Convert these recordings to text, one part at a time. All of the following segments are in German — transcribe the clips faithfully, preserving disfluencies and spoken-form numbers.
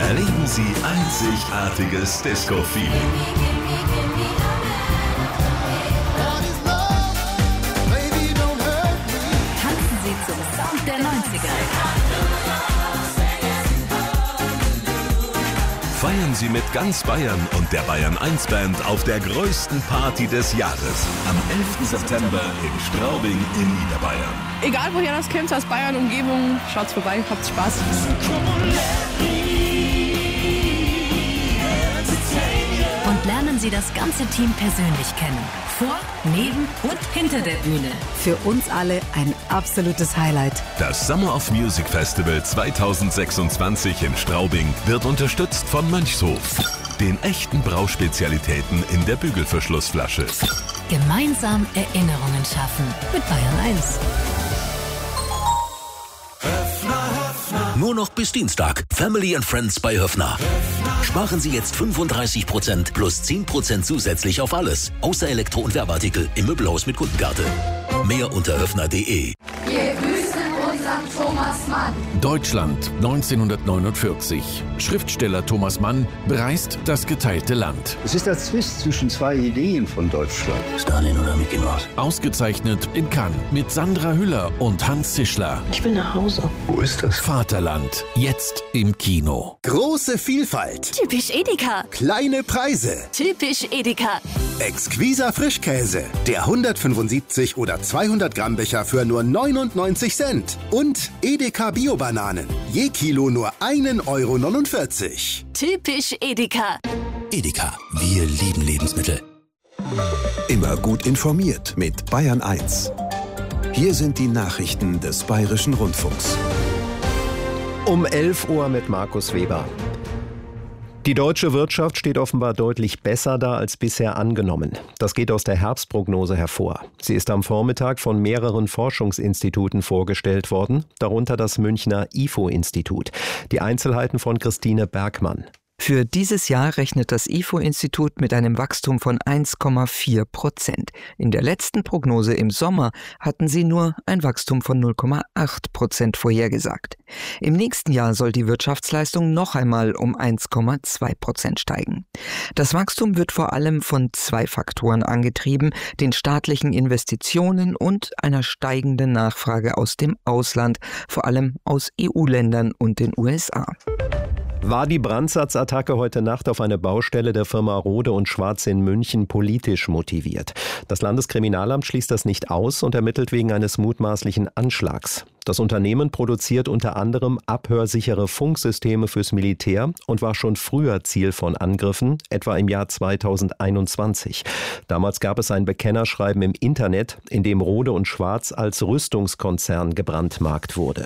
erleben Sie einzigartiges Disco-Feeling. Tanzen Sie zum Sound der neunziger. Feiern Sie mit ganz Bayern und der Bayern eins Band auf der größten Party des Jahres. Am elften September in Straubing in Niederbayern. Egal woher das kommt, aus Bayern, Umgebung, schaut's vorbei, habt Spaß. Und lernen Sie das ganze Team persönlich kennen. Vor, neben und hinter der Bühne. Für uns alle ein absolutes Highlight. Das Summer of Music Festival zweitausendsechsundzwanzig in Straubing wird unterstützt von Mönchshof, den echten Brauspezialitäten in der Bügelverschlussflasche. Gemeinsam Erinnerungen schaffen mit Bayern eins. Nur noch bis Dienstag. Family and Friends bei Höffner. Sparen Sie jetzt fünfunddreißig Prozent plus zehn Prozent zusätzlich auf alles. Außer Elektro- und Werbeartikel im Möbelhaus mit Kundenkarte. Mehr unter höffner punkt de. Wir grüßen unseren Thomas Mann. Deutschland neunzehnhundertneunundvierzig. Schriftsteller Thomas Mann bereist das geteilte Land. Es ist der Zwist zwischen zwei Ideen von Deutschland. Stalin oder Mickey Mouse? Ausgezeichnet in Cannes mit Sandra Hüller und Hans Zischler. Ich will nach Hause. Wo ist das? Vaterland, jetzt im Kino. Große Vielfalt. Typisch Edeka. Kleine Preise. Typisch Edeka. Exquiser Frischkäse. Der hundertfünfundsiebzig oder zweihundert Gramm Becher für nur neunundneunzig Cent. Und Edeka Bio-Bananen. Je Kilo nur ein Euro neunundvierzig. Typisch Edeka. Edeka, wir lieben Lebensmittel. Immer gut informiert mit Bayern eins. Hier sind die Nachrichten des Bayerischen Rundfunks. Um elf Uhr mit Markus Weber. Die deutsche Wirtschaft steht offenbar deutlich besser da als bisher angenommen. Das geht aus der Herbstprognose hervor. Sie ist am Vormittag von mehreren Forschungsinstituten vorgestellt worden, darunter das Münchner I F O-Institut. Die Einzelheiten von Christine Bergmann. Für dieses Jahr rechnet das I F O-Institut mit einem Wachstum von eins Komma vier Prozent. In der letzten Prognose im Sommer hatten sie nur ein Wachstum von null Komma acht Prozent vorhergesagt. Im nächsten Jahr soll die Wirtschaftsleistung noch einmal um eins Komma zwei Prozent steigen. Das Wachstum wird vor allem von zwei Faktoren angetrieben, den staatlichen Investitionen und einer steigenden Nachfrage aus dem Ausland, vor allem aus E U-Ländern und den U S A. War die Brandsatzattacke heute Nacht auf eine Baustelle der Firma Rohde und Schwarz in München politisch motiviert? Das Landeskriminalamt schließt das nicht aus und ermittelt wegen eines mutmaßlichen Anschlags. Das Unternehmen produziert unter anderem abhörsichere Funksysteme fürs Militär und war schon früher Ziel von Angriffen, etwa im Jahr zweitausendeinundzwanzig. Damals gab es ein Bekennerschreiben im Internet, in dem Rohde und Schwarz als Rüstungskonzern gebrandmarkt wurde.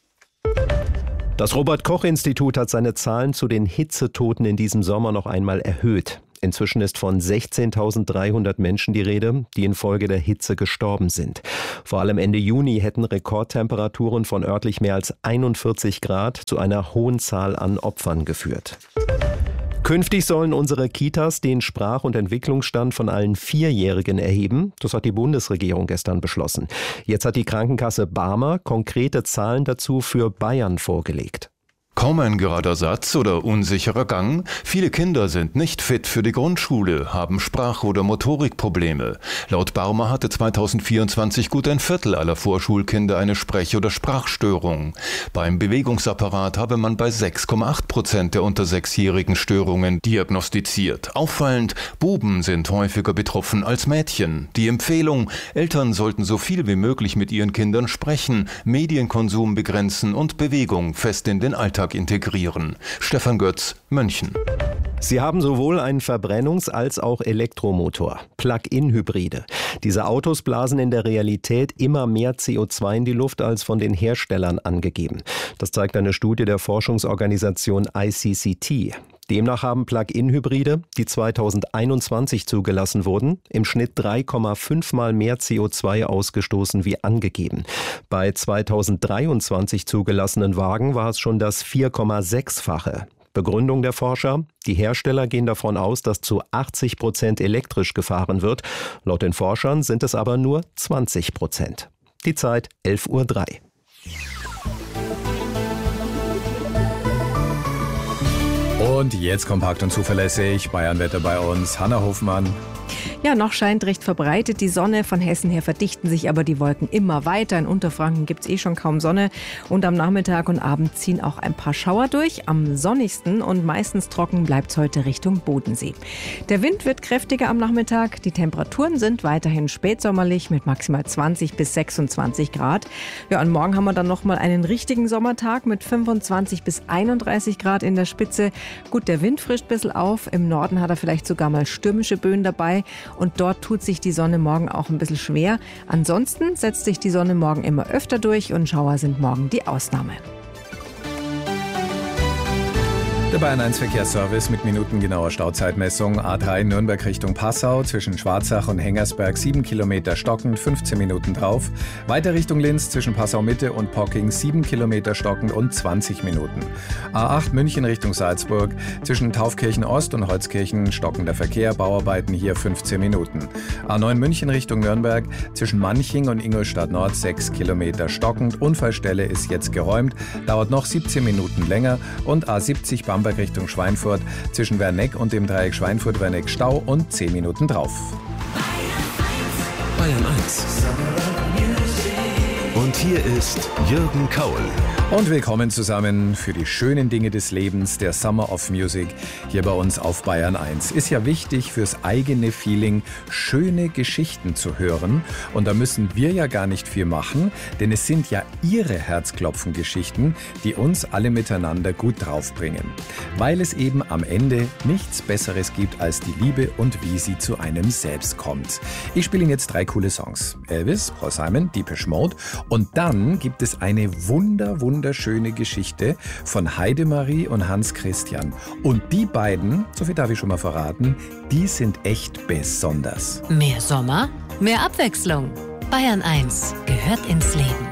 Das Robert-Koch-Institut hat seine Zahlen zu den Hitzetoten in diesem Sommer noch einmal erhöht. Inzwischen ist von sechzehntausenddreihundert Menschen die Rede, die infolge der Hitze gestorben sind. Vor allem Ende Juni hätten Rekordtemperaturen von örtlich mehr als einundvierzig Grad zu einer hohen Zahl an Opfern geführt. Künftig sollen unsere Kitas den Sprach- und Entwicklungsstand von allen Vierjährigen erheben. Das hat die Bundesregierung gestern beschlossen. Jetzt hat die Krankenkasse Barmer konkrete Zahlen dazu für Bayern vorgelegt. Kaum ein gerader Satz oder unsicherer Gang. Viele Kinder sind nicht fit für die Grundschule, haben Sprach- oder Motorikprobleme. Laut Barmer hatte zweitausendvierundzwanzig gut ein Viertel aller Vorschulkinder eine Sprech- oder Sprachstörung. Beim Bewegungsapparat habe man bei sechs Komma acht Prozent der unter Sechsjährigen Störungen diagnostiziert. Auffallend, Buben sind häufiger betroffen als Mädchen. Die Empfehlung, Eltern sollten so viel wie möglich mit ihren Kindern sprechen, Medienkonsum begrenzen und Bewegung fest in den Alltag integrieren. Stefan Götz, München. Sie haben sowohl einen Verbrennungs- als auch Elektromotor, Plug-in-Hybride. Diese Autos blasen in der Realität immer mehr C O zwei in die Luft als von den Herstellern angegeben. Das zeigt eine Studie der Forschungsorganisation I C C T. Demnach haben Plug-in-Hybride, die zweitausendeinundzwanzig zugelassen wurden, im Schnitt drei Komma fünf Mal mehr C O zwei ausgestoßen wie angegeben. Bei zweitausenddreiundzwanzig zugelassenen Wagen war es schon das vier Komma sechs-fache. Begründung der Forscher: Die Hersteller gehen davon aus, dass zu achtzig Prozent elektrisch gefahren wird. Laut den Forschern sind es aber nur zwanzig Prozent. Die Zeit elf Uhr drei. Und jetzt kompakt und zuverlässig Bayernwetter bei uns. Hanna Hofmann. Ja, noch scheint recht verbreitet die Sonne. Von Hessen her verdichten sich aber die Wolken immer weiter. In Unterfranken gibt es eh schon kaum Sonne. Und am Nachmittag und Abend ziehen auch ein paar Schauer durch. Am sonnigsten und meistens trocken bleibt es heute Richtung Bodensee. Der Wind wird kräftiger am Nachmittag. Die Temperaturen sind weiterhin spätsommerlich mit maximal zwanzig bis sechsundzwanzig Grad. Ja, und morgen haben wir dann nochmal einen richtigen Sommertag mit fünfundzwanzig bis einunddreißig Grad in der Spitze. Gut, der Wind frischt ein bisschen auf. Im Norden hat er vielleicht sogar mal stürmische Böen dabei. Und dort tut sich die Sonne morgen auch ein bisschen schwer. Ansonsten setzt sich die Sonne morgen immer öfter durch und Schauer sind morgen die Ausnahme. Der Bayern eins Verkehrsservice mit minutengenauer Stauzeitmessung. A drei Nürnberg Richtung Passau zwischen Schwarzach und Hengersberg sieben Kilometer stockend, fünfzehn Minuten drauf. Weiter Richtung Linz zwischen Passau Mitte und Pocking sieben Kilometer stockend und zwanzig Minuten. A acht München Richtung Salzburg zwischen Taufkirchen Ost und Holzkirchen stockender Verkehr, Bauarbeiten hier fünfzehn Minuten. A neun München Richtung Nürnberg zwischen Manching und Ingolstadt Nord sechs Kilometer stockend. Unfallstelle ist jetzt geräumt, dauert noch siebzehn Minuten länger. Und A siebzig Bamberg Richtung Schweinfurt zwischen Werneck und dem Dreieck Schweinfurt-Werneck Stau und zehn Minuten drauf. Bayern eins. Und hier ist Jürgen Kaul. Und willkommen zusammen für die schönen Dinge des Lebens, der Summer of Music, hier bei uns auf Bayern eins. Ist ja wichtig fürs eigene Feeling, schöne Geschichten zu hören. Und da müssen wir ja gar nicht viel machen, denn es sind ja Ihre Herzklopfen-Geschichten, die uns alle miteinander gut draufbringen. Weil es eben am Ende nichts Besseres gibt als die Liebe und wie sie zu einem selbst kommt. Ich spiele Ihnen jetzt drei coole Songs. Elvis, Paul Simon, Depeche Mode. Und dann gibt es eine wunder, wunder wunderschöne Geschichte von Heidemarie und Hans Christian. Und die beiden, so viel darf ich schon mal verraten, die sind echt besonders. Mehr Sommer, mehr Abwechslung. Bayern eins gehört ins Leben.